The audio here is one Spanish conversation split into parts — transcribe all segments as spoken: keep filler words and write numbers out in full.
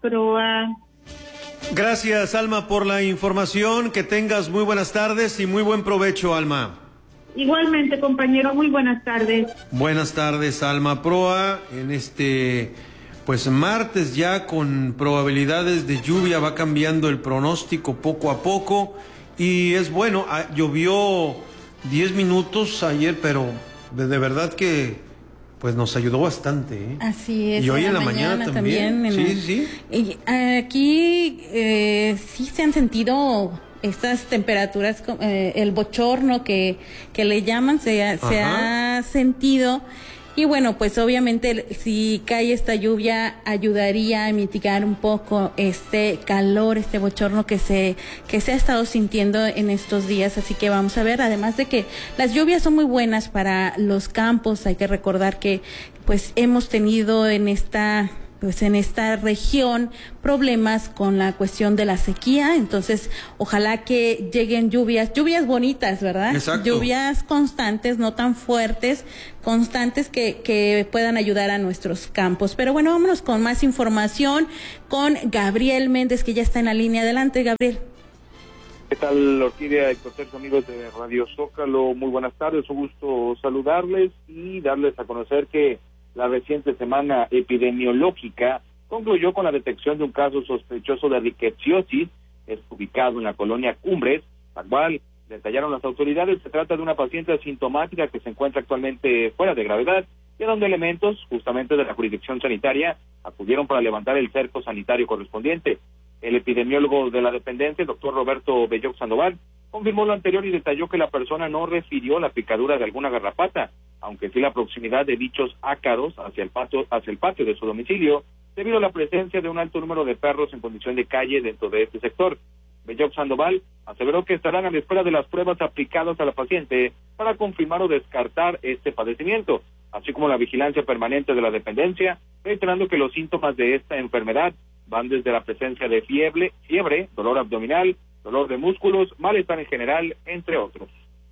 Proa. Gracias, Alma, por la información. Que tengas muy buenas tardes y muy buen provecho, Alma. Igualmente, compañero, muy buenas tardes. Buenas tardes, Alma Proa. En este, pues martes ya con probabilidades de lluvia, va cambiando el pronóstico poco a poco. Y es bueno, llovió diez minutos ayer, pero de, de verdad que pues nos ayudó bastante, ¿eh? Así es. Y hoy en la, la mañana, mañana también. también. Sí, el... sí. Y aquí eh, sí se han sentido estas temperaturas, eh, el bochorno que, que le llaman, se, se ha sentido. Y bueno, pues obviamente si cae esta lluvia ayudaría a mitigar un poco este calor, este bochorno que se que se ha estado sintiendo en estos días. Así que vamos a ver, además de que las lluvias son muy buenas para los campos, hay que recordar que pues hemos tenido en esta pues en esta región problemas con la cuestión de la sequía, entonces ojalá que lleguen lluvias, lluvias bonitas, ¿verdad? Exacto. Lluvias constantes, no tan fuertes, constantes que, que puedan ayudar a nuestros campos. Pero bueno, vámonos con más información con Gabriel Méndez, que ya está en la línea. Adelante, Gabriel. ¿Qué tal, Orquídea y Cortés, amigos de Radio Zócalo? Muy buenas tardes, un gusto saludarles y darles a conocer que la reciente semana epidemiológica concluyó con la detección de un caso sospechoso de rickettsiosis, es ubicado en la colonia Cumbres, la cual detallaron las autoridades. Se trata de una paciente asintomática que se encuentra actualmente fuera de gravedad y donde elementos justamente de la jurisdicción sanitaria acudieron para levantar el cerco sanitario correspondiente. El epidemiólogo de la dependencia, el doctor Roberto Belloc Sandoval, confirmó lo anterior y detalló que la persona no refirió la picadura de alguna garrapata, aunque sí la proximidad de dichos ácaros hacia el patio, hacia el patio de su domicilio, debido a la presencia de un alto número de perros en condición de calle dentro de este sector. Belloc Sandoval aseveró que estarán a la espera de las pruebas aplicadas a la paciente para confirmar o descartar este padecimiento, así como la vigilancia permanente de la dependencia, reiterando que los síntomas de esta enfermedad van desde la presencia de fiebre, fiebre, dolor abdominal, dolor de músculos, malestar en general, entre otros.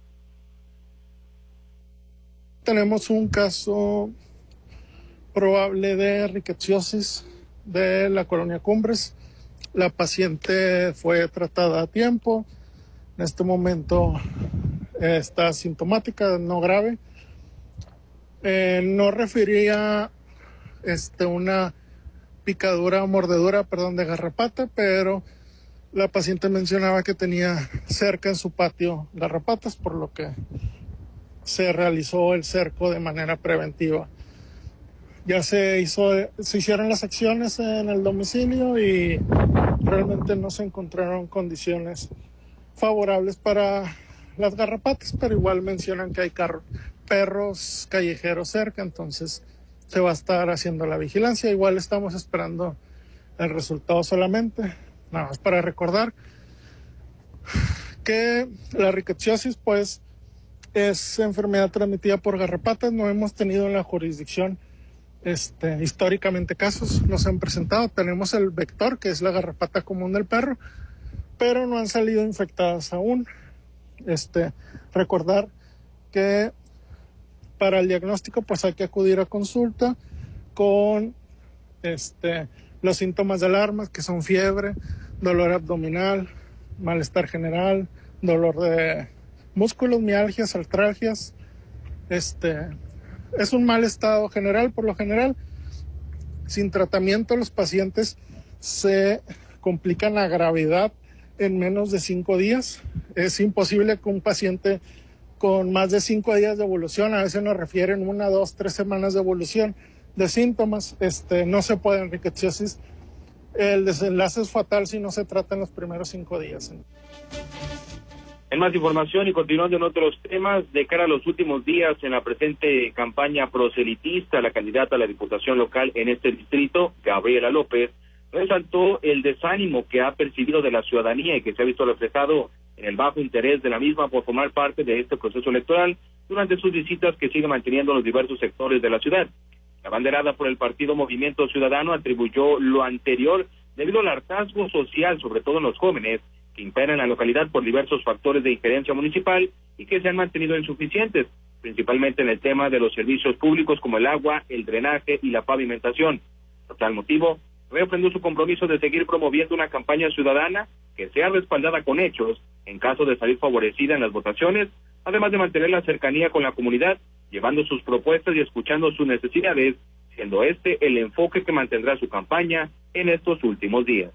Tenemos un caso probable de rickettsiosis de la colonia Cumbres. La paciente fue tratada a tiempo. En este momento eh, está asintomática, no grave. Eh, no refería este, una picadura o mordedura, perdón, de garrapata, pero la paciente mencionaba que tenía cerca en su patio garrapatas, por lo que se realizó el cerco de manera preventiva. Ya se hizo, se hicieron las acciones en el domicilio y realmente no se encontraron condiciones favorables para las garrapatas, pero igual mencionan que hay carro, perros callejeros cerca, entonces se va a estar haciendo la vigilancia. Igual estamos esperando el resultado solamente, nada más para recordar que la rickettsiosis pues es enfermedad transmitida por garrapatas. No hemos tenido en la jurisdicción este, históricamente casos, no se han presentado. Tenemos el vector, que es la garrapata común del perro, pero no han salido infectadas aún. Este, recordar que para el diagnóstico pues hay que acudir a consulta con este, los síntomas de alarma, que son fiebre, dolor abdominal, malestar general, dolor de músculos, mialgias, artralgias. Este, es un mal estado general. Por lo general, sin tratamiento, los pacientes se complican a gravedad en menos de cinco días. Es imposible que un paciente con más de cinco días de evolución, a veces nos refieren una, dos, tres semanas de evolución de síntomas, este, no se puede en rickettsiosis. El desenlace es fatal si no se trata en los primeros cinco días. En más información y continuando en otros temas, de cara a los últimos días en la presente campaña proselitista, la candidata a la diputación local en este distrito, Gabriela López, resaltó el desánimo que ha percibido de la ciudadanía y que se ha visto reflejado en el bajo interés de la misma por formar parte de este proceso electoral durante sus visitas que sigue manteniendo en los diversos sectores de la ciudad. La banderada por el partido Movimiento Ciudadano atribuyó lo anterior debido al hartazgo social, sobre todo en los jóvenes, que impera en la localidad por diversos factores de injerencia municipal y que se han mantenido insuficientes, principalmente en el tema de los servicios públicos como el agua, el drenaje y la pavimentación. Por tal motivo, refrendó su compromiso de seguir promoviendo una campaña ciudadana que sea respaldada con hechos en caso de salir favorecida en las votaciones, además de mantener la cercanía con la comunidad, llevando sus propuestas y escuchando sus necesidades, siendo este el enfoque que mantendrá su campaña en estos últimos días.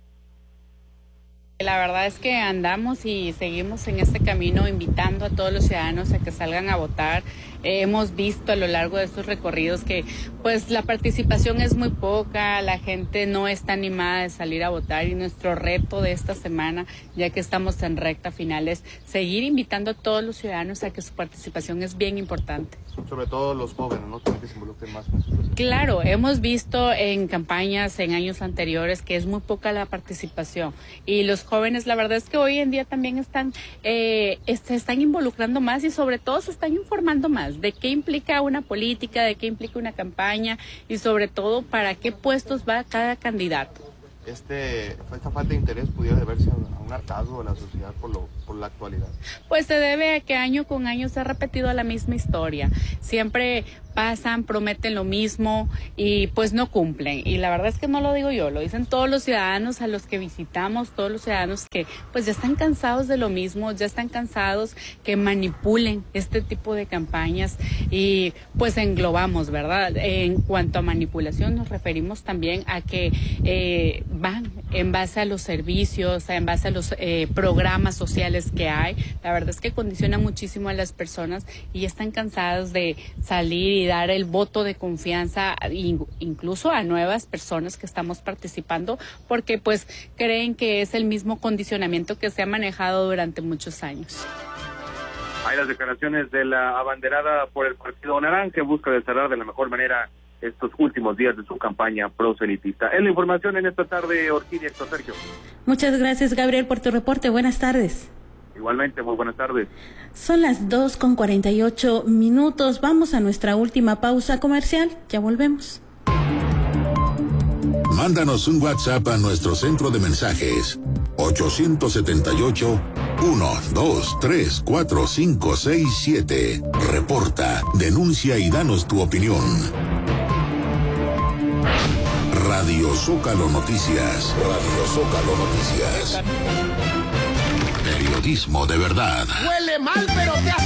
La verdad es que andamos y seguimos en este camino invitando a todos los ciudadanos a que salgan a votar. Eh, hemos visto a lo largo de estos recorridos que pues la participación es muy poca, la gente no está animada de salir a votar y nuestro reto de esta semana, ya que estamos en recta final, es seguir invitando a todos los ciudadanos a que su participación es bien importante. Sobre todo los jóvenes, ¿no? Que se involucren más. Claro, hemos visto en campañas en años anteriores que es muy poca la participación y los jóvenes, la verdad es que hoy en día también están eh, se están involucrando más y sobre todo se están informando más de qué implica una política, de qué implica una campaña y sobre todo para qué puestos va cada candidato. Este, esta falta de interés pudiera deberse a un hartazgo de la sociedad por, lo, por la actualidad. Pues se debe a que año con año se ha repetido la misma historia. Siempre pasan, prometen lo mismo y pues no cumplen. Y la verdad es que no lo digo yo, lo dicen todos los ciudadanos a los que visitamos, todos los ciudadanos que pues ya están cansados de lo mismo, ya están cansados que manipulen este tipo de campañas y pues englobamos, ¿verdad? En cuanto a manipulación nos referimos también a que eh, van en base a los servicios, en base a los eh, programas sociales que hay. La verdad es que condiciona muchísimo a las personas y están cansados de salir y dar el voto de confianza incluso a nuevas personas que estamos participando porque pues creen que es el mismo condicionamiento que se ha manejado durante muchos años. Hay las declaraciones de la abanderada por el Partido Naranja que busca cerrar de la mejor manera estos últimos días de su campaña proselitista. Es la información en esta tarde, Orquídea, Héctor Sergio. Muchas gracias, Gabriel, por tu reporte. Buenas tardes. Igualmente, muy buenas tardes. Son las dos con cuarenta y ocho minutos. Vamos a nuestra última pausa comercial. Ya volvemos. Mándanos un WhatsApp a nuestro centro de mensajes ocho siete ocho, uno dos tres cuatro cinco seis siete. Reporta, denuncia y danos tu opinión. Radio Zócalo Noticias. Radio Zócalo Noticias. Periodismo de verdad. Huele mal, pero te